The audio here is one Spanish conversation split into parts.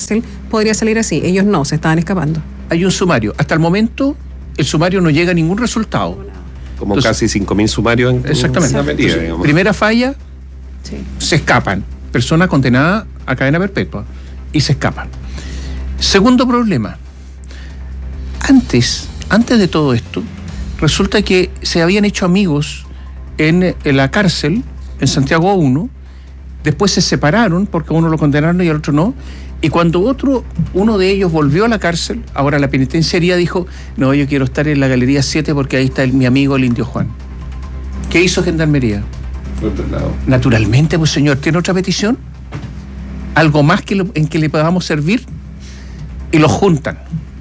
cárcel podría salir así. Ellos no, se estaban escapando. Hay un sumario. Hasta el momento, el sumario no llega a ningún resultado. Como casi 5.000 sumarios en exactamente. Esa medida, digamos. Primera falla, Sí. se escapan. Personas condenadas a cadena perpetua. Y se escapan. Segundo problema. Antes de todo esto, resulta que se habían hecho amigos en la cárcel, en Santiago 1, después se separaron porque a uno lo condenaron y al otro no, y cuando uno de ellos volvió a la cárcel, ahora la penitenciaría dijo, no, yo quiero estar en la Galería 7 porque ahí está mi amigo el Indio Juan. ¿Qué hizo Gendarmería? Naturalmente, pues señor, ¿tiene otra petición? ¿Algo más en que le podamos servir? Y los juntan.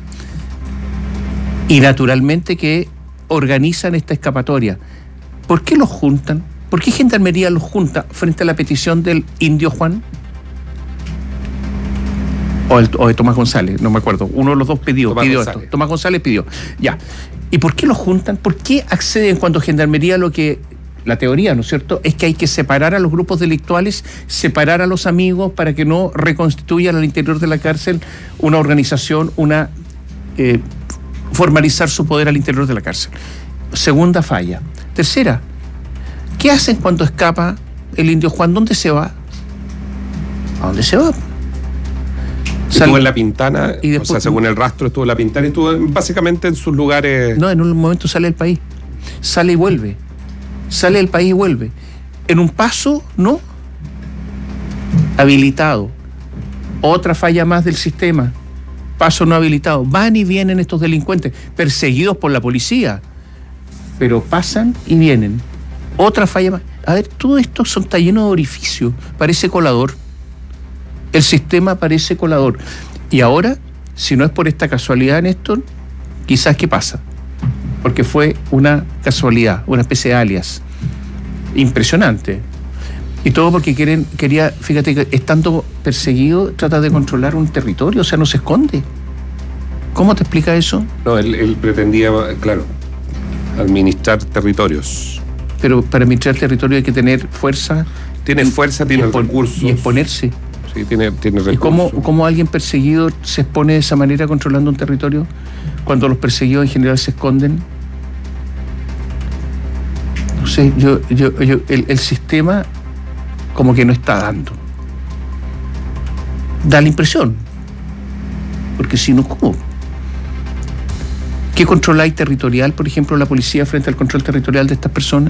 Y naturalmente que organizan esta escapatoria. ¿Por qué los juntan? ¿Por qué Gendarmería los junta frente a la petición del Indio Juan? O de Tomás González, no me acuerdo. Uno de los dos pidió esto. Tomás González pidió. Ya. ¿Y por qué los juntan? ¿Por qué acceden cuando Gendarmería la teoría, ¿no es cierto?, es que hay que separar a los grupos delictuales, separar a los amigos para que no reconstituyan al interior de la cárcel una organización, formalizar su poder al interior de la cárcel? Segunda falla. Tercera, ¿qué hacen cuando escapa el Indio Juan? ¿Dónde se va? ¿A dónde se va? Estuvo en La Pintana, y después, o sea, según el rastro estuvo en La Pintana y estuvo básicamente en sus lugares. No, en un momento sale del país. Sale y vuelve. Sale del país y vuelve. En un paso, no. Habilitado. Otra falla más del sistema. Paso no habilitado. Van y vienen estos delincuentes, perseguidos por la policía. Pero pasan y vienen. Otra falla más. A ver, todo esto está lleno de orificios. Parece colador. El sistema parece colador. Y ahora, si no es por esta casualidad, Néstor, quizás ¿qué pasa? Porque fue una casualidad, una especie de alias. Impresionante. Y todo porque quería, fíjate, que estando perseguido, trata de controlar un territorio, o sea, no se esconde. ¿Cómo te explica eso? No, él pretendía, claro, administrar territorios. Pero para administrar territorio hay que tener fuerza. Tiene fuerza, tiene recursos. Y exponerse. Sí, tiene recursos. ¿Y cómo alguien perseguido se expone de esa manera controlando un territorio cuando los perseguidos en general se esconden? No sé, el sistema como que no está dando. Da la impresión. Porque si no, ¿cómo? ¿Qué control hay territorial, por ejemplo, la policía frente al control territorial de estas personas?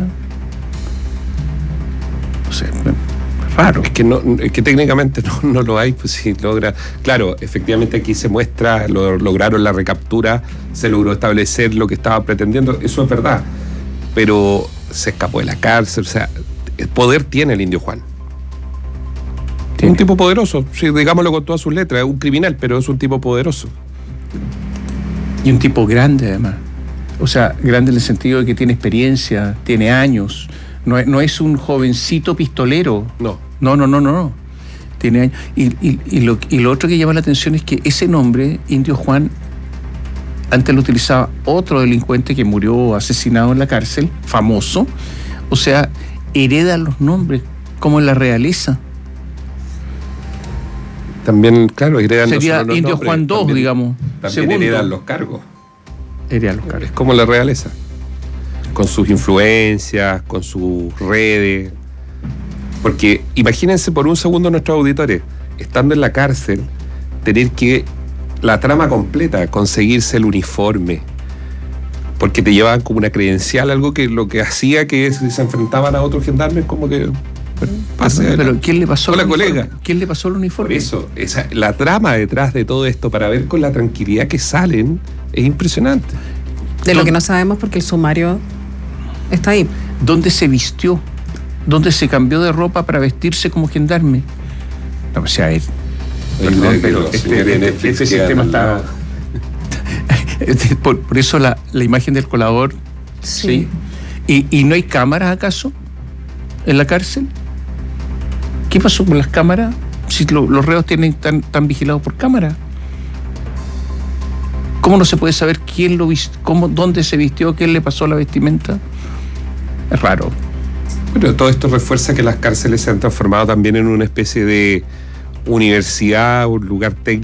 No sé, raro. Es que técnicamente no lo hay, pues sí logra. Claro, efectivamente aquí se muestra, lograron la recaptura, se logró establecer lo que estaba pretendiendo, eso es verdad. Pero se escapó de la cárcel, o sea, el poder tiene el Indio Juan. Es un tipo poderoso, sí, digámoslo con todas sus letras, es un criminal, pero es un tipo poderoso. Y un tipo grande además. O sea, grande en el sentido de que tiene experiencia, tiene años. No es un jovencito pistolero. No. No. Tiene años. Y lo otro que llama la atención es que ese nombre, Indio Juan, antes lo utilizaba otro delincuente que murió asesinado en la cárcel, famoso. O sea, hereda los nombres, como en la realeza. También, claro, heredan sería no solo los Indio nombres, Juan II, también, digamos. También segundo. heredan los cargos. Heredan los cargos. Es como la realeza. Con sus influencias, con sus redes. Porque imagínense por un segundo nuestros auditores, estando en la cárcel, tener que la trama completa, conseguirse el uniforme, porque te llevaban como una credencial, algo que lo que hacía que se enfrentaban a otros gendarmes como que pero ¿quién le pasó Hola, el uniforme? colega. ¿Quién le pasó el uniforme? Por eso, la trama detrás de todo esto, para ver con la tranquilidad que salen, es impresionante. De lo que no sabemos porque el sumario está ahí. ¿Dónde se vistió? ¿Dónde se cambió de ropa para vestirse como gendarme? No, o sea, perdón, pero este sistema está... por eso la imagen del colador. Sí. ¿Y no hay cámaras acaso en la cárcel? ¿Qué pasó con las cámaras? Si los reos están vigilados por cámara. ¿Cómo no se puede saber quién lo vistió, dónde se vistió, quién le pasó la vestimenta? Es raro. Pero todo esto refuerza que las cárceles se han transformado también en una especie de universidad, un lugar técnico